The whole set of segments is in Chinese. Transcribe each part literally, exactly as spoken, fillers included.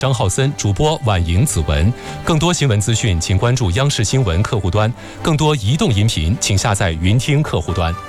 张浩森，主播婉莹、子文。更多新闻资讯，请关注央视新闻客户端。更多移动音频，请下载云听客户端。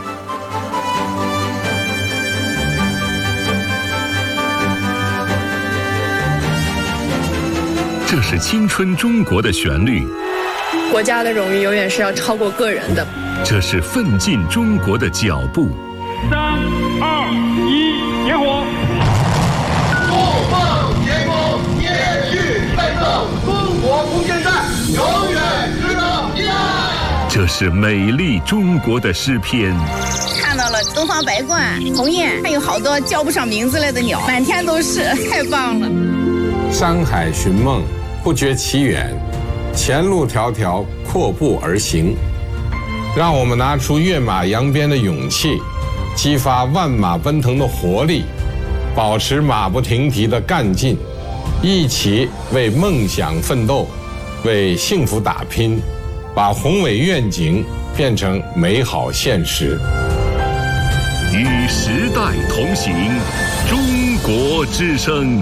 这是青春中国的旋律， 国家的荣誉永远是要超过个人的。 这是奋进中国的脚步。 三二一，点火！ 不放前锋，延续奋斗，中国空间站永远值得依赖。 这是美丽中国的诗篇。 看到了东方白鹳、鸿雁，还有好多叫不上名字来的鸟，满天都是，太棒了。 山海寻梦，不觉其远，前路迢迢，阔步而行。让我们拿出跃马扬鞭的勇气，激发万马奔腾的活力，保持马不停蹄的干劲，一起为梦想奋斗，为幸福打拼，把宏伟愿景变成美好现实。 与时代同行，中国之声。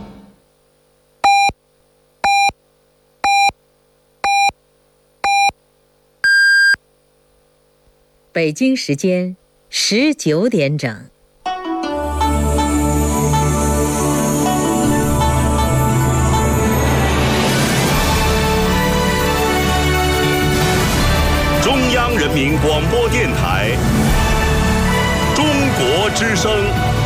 北京时间十九点整。 中央人民广播电台，中国之声。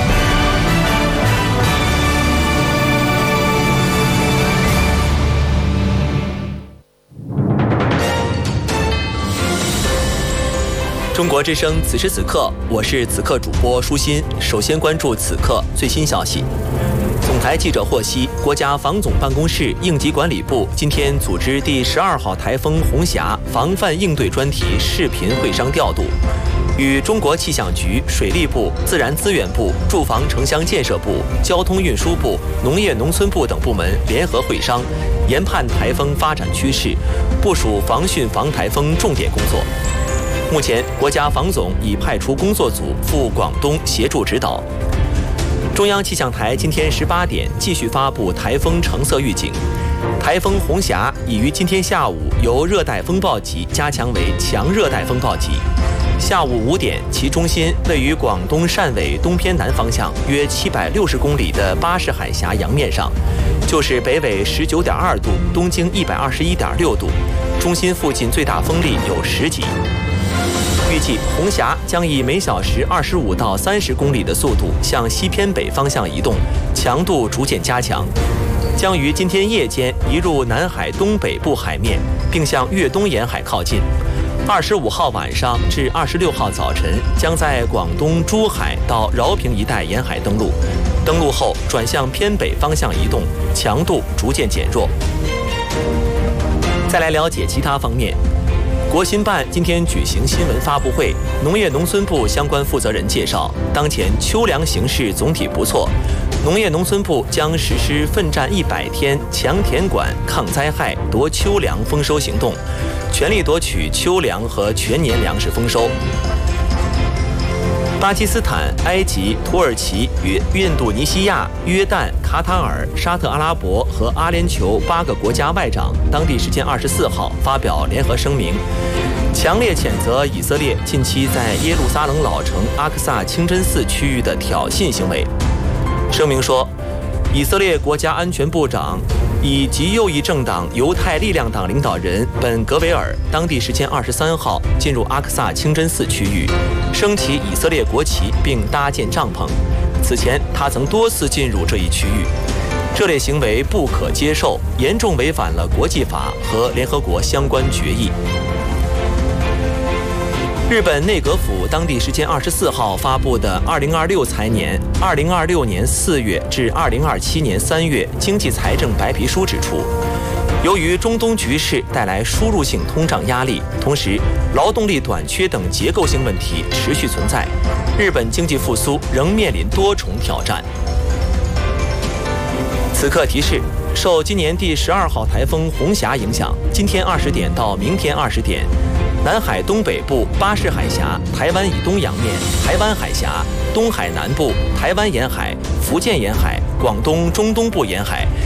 中国之声，此时此刻，我是此刻主播舒心。首先关注此刻最新消息。总台记者获悉，国家防总办公室应急管理部今天组织第十二号台风红霞防范应对专题视频会商调度，与中国气象局、水利部、自然资源部、住房城乡建设部、交通运输部、农业农村部等部门联合会商，研判台风发展趋势，部署防汛防台风重点工作。目前，国家防总已派出工作组赴广东协助指导。中央气象台今天十八点继续发布台风橙色预警，台风红霞已于今天下午由热带风暴级加强为强热带风暴级。下午五点，其中心位于广东汕尾东偏南方向约七百六十公里的巴士海峡洋面上，就是北纬十九点二度，东经一百二十一点六度，中心附近最大风力有十级。预计红霞将以每小时二十五到三十公里的速度向西偏北方向移动，强度逐渐加强，将于今天夜间移入南海东北部海面，并向粤东沿海靠近。二十五号晚上至二十六号早晨，将在广东珠海到饶平一带沿海登陆，登陆后转向偏北方向移动，强度逐渐减弱。再来了解其他方面。国新办今天举行新闻发布会，农业农村部相关负责人介绍，当前秋粮形势总体不错，农业农村部将实施奋战一百天强田管抗灾害夺秋粮丰收行动，全力夺取秋粮和全年粮食丰收。巴基斯坦、埃及、土耳其与印度尼西亚、约旦、卡塔尔、沙特阿拉伯和阿联酋八个国家外长当地时间二十四号发表联合声明，强烈谴责以色列近期在耶路撒冷老城阿克萨清真寺区域的挑衅行为。声明说，以色列国家安全部长以极右翼政党犹太力量党领导人本格维尔当地时间二十三号进入阿克萨清真寺区域，升起以色列国旗并搭建帐篷。此前他曾多次进入这一区域，这类行为不可接受，严重违反了国际法和联合国相关决议。日本内阁府当地时间二十四号发布的二零二六财年二零二六年四月至二零二七年三月经济财政白皮书指出，由于中东局势带来输入性通胀压力，同时劳动力短缺等结构性问题持续存在，日本经济复苏仍面临多重挑战。此刻提示，受今年第十二号台风红霞影响，今天二十点到明天二十点，南海东北部、巴士海峡、台湾以东洋面、台湾海峡、东海南部、台湾沿海、福建沿海、广东中东部沿海